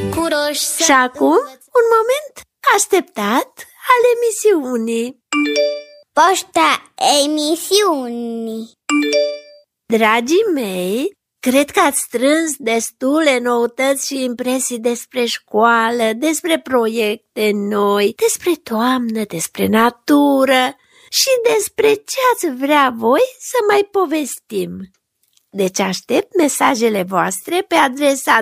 Și acum, un moment așteptat al emisiunii. Poșta emisiunii. Dragii mei, cred că ați strâns destule noutăți și impresii despre școală, despre proiecte noi, despre toamnă, despre natură și despre ce ați vrea voi să mai povestim. Deci aștept mesajele voastre pe adresa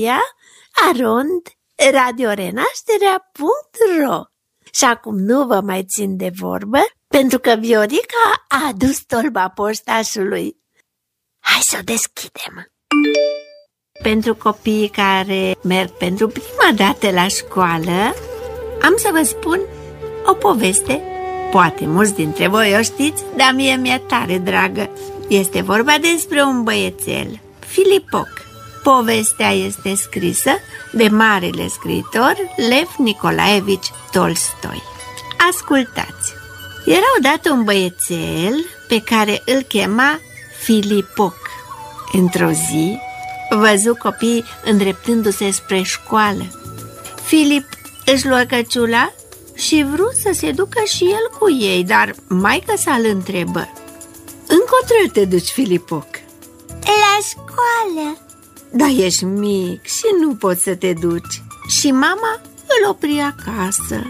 daria@radiorenașterea.ro. Și acum nu vă mai țin de vorbă, pentru că Viorica a adus tolba poștașului. Hai să o deschidem! Pentru copiii care merg pentru prima dată la școală, am să vă spun o poveste. Poate mulți dintre voi o știți, dar mie mi-e tare dragă. Este vorba despre un băiețel, Filipoc. Povestea este scrisă de marele scriitor Lev Nicolaevici Tolstoi. Ascultați! Era odată un băiețel pe care îl chema Filipoc. Într-o zi, văzu copiii îndreptându-se spre școală. Filip își luă căciula și vrut să se ducă și el cu ei, dar maică-sa îl întrebă: "Încotro te duci, Filipoc?" La școală." "Dar ești mic și nu poți să te duci." Și mama îl opri acasă.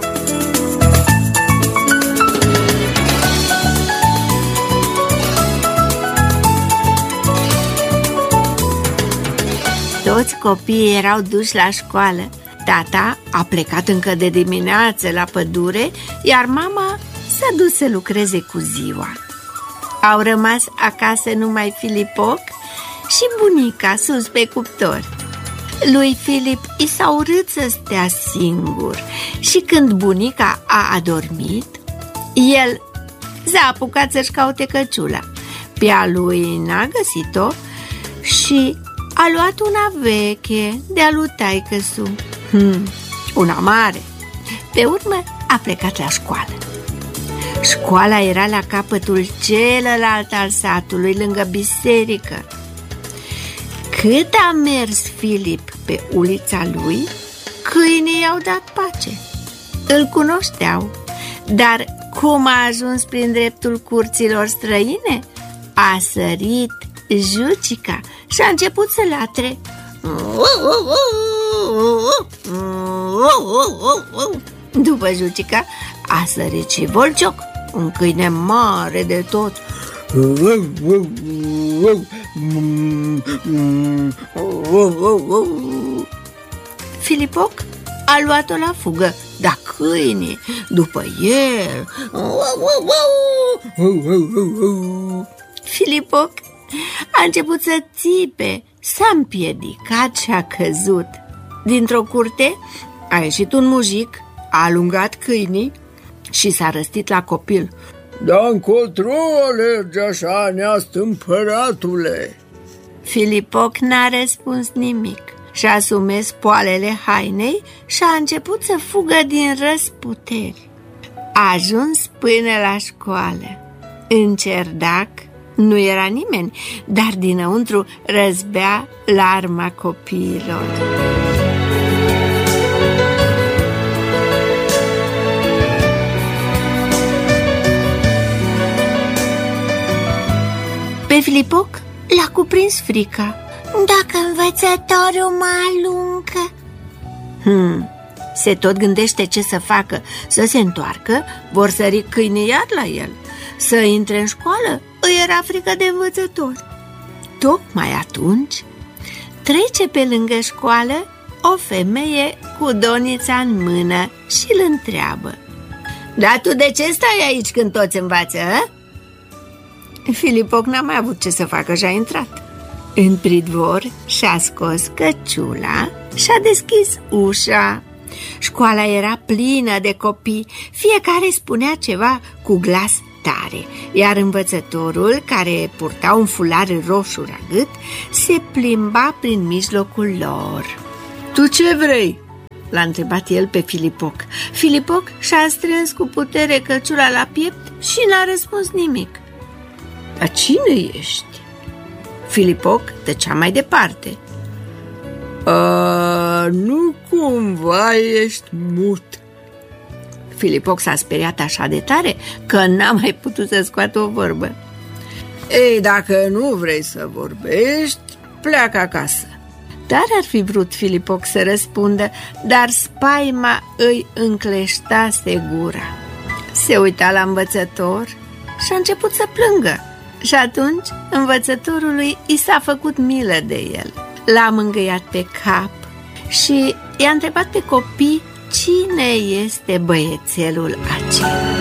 Toți copiii erau duși la școală. Tata a plecat încă de dimineață la pădure, iar mama s-a dus să lucreze cu ziua. Au rămas acasă numai Filipoc și bunica sus pe cuptor. Lui Filip i s-a urât să stea singur și când bunica a adormit, el s-a apucat să-și caute căciula. Pe a lui n-a găsit-o și a luat una veche de-a lui taică-su, una mare. Pe urmă a plecat la școală. Școala era la capătul celălalt al satului, lângă biserică. Cât a mers Filip pe ulița lui, câinii i-au dat pace. Îl cunoșteau, dar cum a ajuns prin dreptul curților străine, a sărit Jucica și a început să latre. După Jucica a sărit și Volcioc, un câine mare de tot. Filipoc a luat-o la fugă, dar câinii după el. Filipoc a început să țipe, s-a împiedicat și a căzut. Dintr-o curte a ieșit un mujic, a alungat câinii și s-a răstit la copil. "Da încotro alergi așa, neastă împăratule?" Filipoc n-a răspuns nimic. Și-a asumes poalele hainei și a început să fugă din răsputeri. A ajuns până la școală. În cerdac nu era nimeni, dar dinăuntru răzbea larma copiilor. Pe Filipoc l-a cuprins frica. Dacă învățătorul mă aluncă. Se tot gândește ce să facă. Să se întoarcă, vor sări câinii iar la el. Să intre în școală, îi era frică de învățător. Tocmai atunci trece pe lângă școală o femeie cu donița în mână și îl întreabă: "Dar tu de ce stai aici când toți învață, a?" Filipoc n-a mai avut ce să facă și a intrat. În pridvor și-a scos căciula și a deschis ușa. Școala era plină de copii, fiecare spunea ceva cu glas tare, iar învățătorul, care purta un fular roșu la gât, se plimba prin mijlocul lor. "Tu ce vrei?" l-a întrebat el pe Filipoc. Filipoc și-a strâns cu putere căciula la piept și n-a răspuns nimic. "Dar cine ești?" Filipoc tăcea mai departe. "Nu cumva ești mut. Filipoc s-a speriat așa de tare că n-a mai putut să scoată o vorbă. Ei, dacă nu vrei să vorbești, pleacă acasă. Dar ar fi vrut Filipoc să răspundă, dar spaima îi încleștase gura. Se uita la învățător și a început să plângă. Și atunci învățătorului i s-a făcut milă de el. L-a mângâiat pe cap și i-a întrebat pe copii cine este băiețelul acela.